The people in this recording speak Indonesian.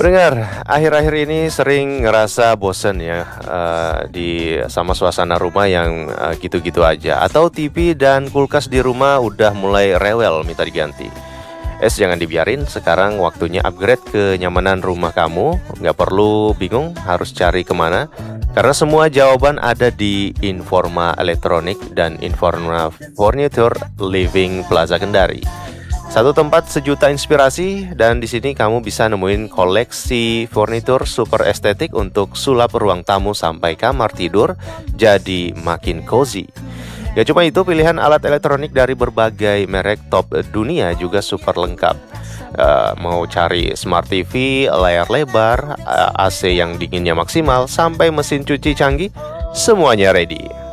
Pendengar, akhir-akhir ini sering ngerasa bosen ya di sama suasana rumah yang gitu-gitu aja. Atau TV dan kulkas di rumah udah mulai rewel minta diganti. Jangan dibiarin, sekarang waktunya upgrade kenyamanan rumah kamu. Nggak perlu bingung harus cari kemana, karena semua jawaban ada di Informa Elektronik dan Informa Furniture Living Plaza Kendari. Satu tempat sejuta inspirasi, dan di sini kamu bisa nemuin koleksi furnitur super estetik untuk sulap ruang tamu sampai kamar tidur jadi makin cozy. Gak cuma itu, pilihan alat elektronik dari berbagai merek top dunia juga super lengkap. Mau cari smart TV, layar lebar, AC yang dinginnya maksimal, sampai mesin cuci canggih, semuanya ready.